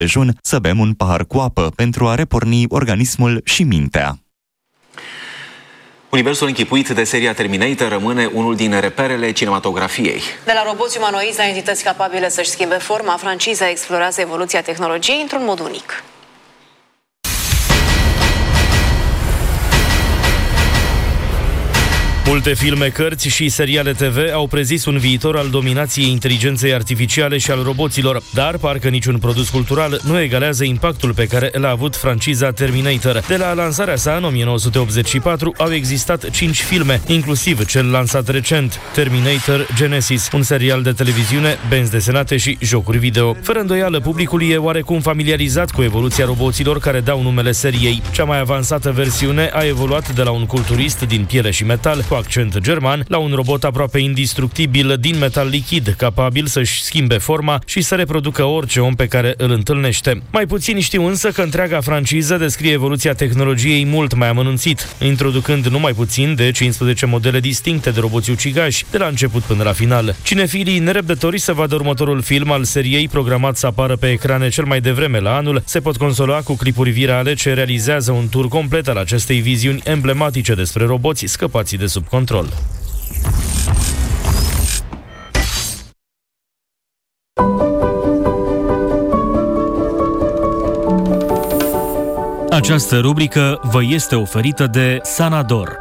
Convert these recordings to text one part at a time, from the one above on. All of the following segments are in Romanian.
dejun să bem un pahar cu apă pentru a reporni organismul și mintea. Universul închipuit de seria Terminator rămâne unul din reperele cinematografiei. De la roboți umanoizi la entități capabile să-și schimbe forma, franciza explorează evoluția tehnologiei într-un mod unic. Multe filme, cărți și seriale TV au prezis un viitor al dominației inteligenței artificiale și al roboților, dar parcă niciun produs cultural nu egalează impactul pe care l-a avut franciza Terminator. De la lansarea sa în 1984 au existat 5 filme, inclusiv cel lansat recent, Terminator Genesis, un serial de televiziune, benzi desenate și jocuri video. Fără îndoială, publicul e oarecum familiarizat cu evoluția roboților care dau numele seriei. Cea mai avansată versiune a evoluat de la un culturist din piele și metal, cu accent german, la un robot aproape indestructibil din metal lichid, capabil să-și schimbe forma și să reproducă orice om pe care îl întâlnește. Mai puțini știu însă că întreaga franciză descrie evoluția tehnologiei mult mai amănunțit, introducând numai puțin de 15 modele distincte de roboți ucigași, de la început până la final. Cinefilii nerăbdători să vadă următorul film al seriei, programat să apară pe ecrane cel mai devreme la anul, se pot consola cu clipuri virale ce realizează un tur complet al acestei viziuni emblematice despre roboți scăpați de sub control. Această rubrică vă este oferită de Sanador.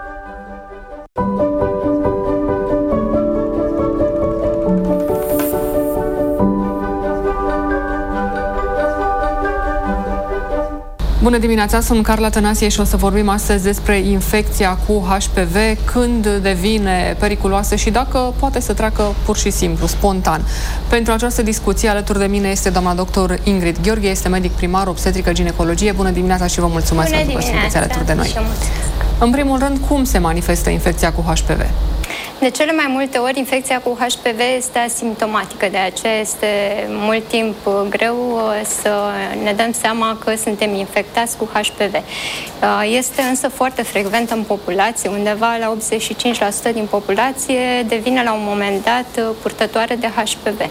Bună dimineața, sunt Carla Tănasie și o să vorbim astăzi despre infecția cu HPV, când devine periculoasă și dacă poate să treacă pur și simplu, spontan. Pentru această discuție alături de mine este doamna doctor Ingrid Gheorghe, este medic primar, obstetrică, ginecologie. Bună dimineața și vă mulțumesc pentru că sunteți alături de noi. În primul rând, cum se manifestă infecția cu HPV? De cele mai multe ori, infecția cu HPV este asimptomatică, de aceea este mult timp greu să ne dăm seama că suntem infectați cu HPV. Este însă foarte frecventă în populație, undeva la 85% din populație devine la un moment dat purtătoare de HPV.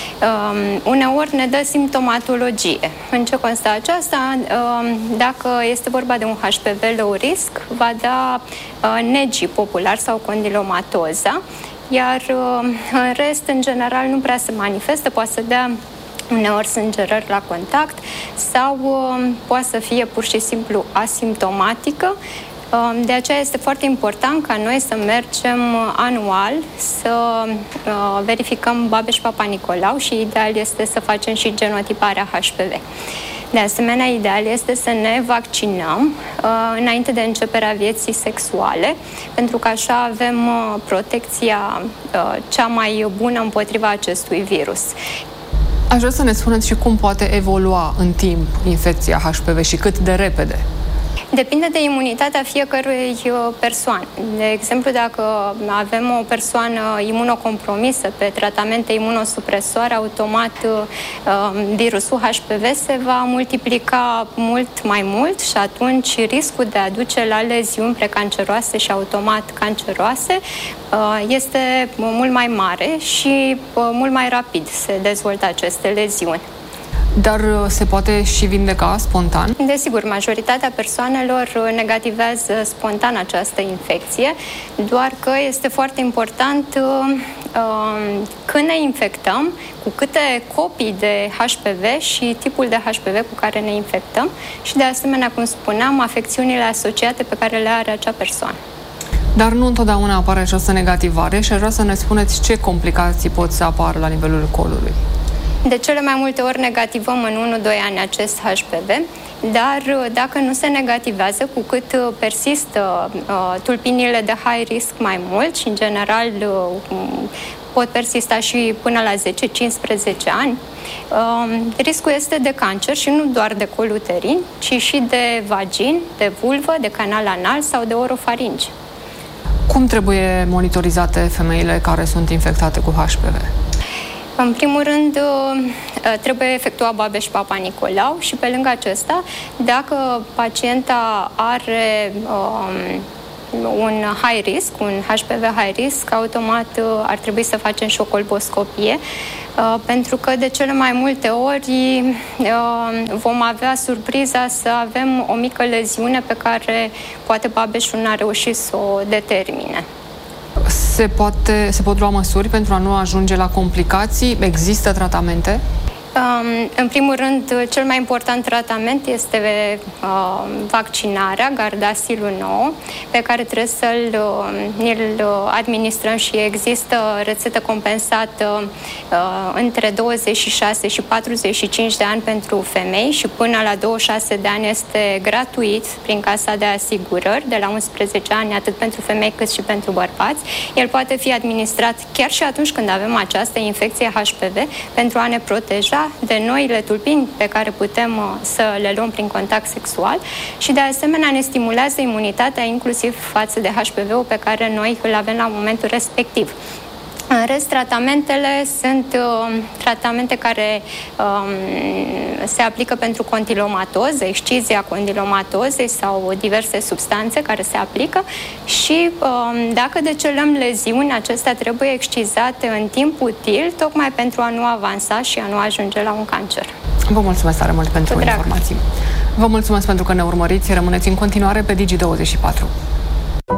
Uneori ne dă simptomatologie. În ce constă aceasta? Dacă este vorba de un HPV low risk, va da negii popular sau condilomatoza, iar în rest, în general, nu prea se manifestă, poate să dea uneori sângerări la contact sau poate să fie pur și simplu asimptomatică. De aceea este foarte important ca noi să mergem anual să verificăm Babeș Papa Nicolau și ideal este să facem și genotiparea HPV. De asemenea, ideal este să ne vaccinăm înainte de începerea vieții sexuale, pentru că așa avem protecția cea mai bună împotriva acestui virus. Aș vrea să ne spuneți și cum poate evolua în timp infecția HPV și cât de repede. Depinde de imunitatea fiecărui persoană. De exemplu, dacă avem o persoană imunocompromisă pe tratamente imunosupresoare, automat virusul HPV se va multiplica mult mai mult și atunci riscul de a duce la leziuni precanceroase și automat canceroase este mult mai mare și mult mai rapid se dezvoltă aceste leziuni. Dar se poate și vindeca spontan? Desigur, majoritatea persoanelor negativează spontan această infecție, doar că este foarte important când ne infectăm, cu câte copii de HPV și tipul de HPV cu care ne infectăm și, de asemenea, cum spuneam, afecțiunile asociate pe care le are acea persoană. Dar nu întotdeauna apare această negativare și aș vrea să ne spuneți ce complicații pot să apară la nivelul colului. De cele mai multe ori negativăm în 1-2 ani acest HPV, dar dacă nu se negativează, cu cât persistă tulpinile de high risk mai mult și în general pot persista și până la 10-15 ani, riscul este de cancer și nu doar de col uterin, ci și de vagin, de vulvă, de canal anal sau de orofaringe. Cum trebuie monitorizate femeile care sunt infectate cu HPV? În primul rând, trebuie efectuat Babeș Papa Nicolau și pe lângă acesta, dacă pacienta are un high risk, un HPV high risk, automat ar trebui să facem și o colposcopie, pentru că de cele mai multe ori vom avea surpriza să avem o mică leziune pe care poate Babeșul n-a reușit să o determine. Se pot lua măsuri pentru a nu ajunge la complicații? Există tratamente? În primul rând, cel mai important tratament este vaccinarea, Gardasilul 9, pe care trebuie să-l administrăm și există rețetă compensată între 26 și 45 de ani pentru femei și până la 26 de ani este gratuit prin Casa de Asigurări, de la 11 ani atât pentru femei cât și pentru bărbați. El poate fi administrat chiar și atunci când avem această infecție HPV pentru a ne proteja de noile tulpini pe care putem să le luăm prin contact sexual și de asemenea ne stimulează imunitatea inclusiv față de HPV-ul pe care noi îl avem la momentul respectiv. În rest, tratamentele sunt tratamente care se aplică pentru condilomatoză, excizia condilomatozei sau diverse substanțe care se aplică și dacă decelăm leziuni, acestea trebuie excizate în timp util, tocmai pentru a nu avansa și a nu ajunge la un cancer. Vă mulțumesc tare mult pentru informații. Vă mulțumesc pentru că ne urmăriți. Rămâneți în continuare pe Digi24.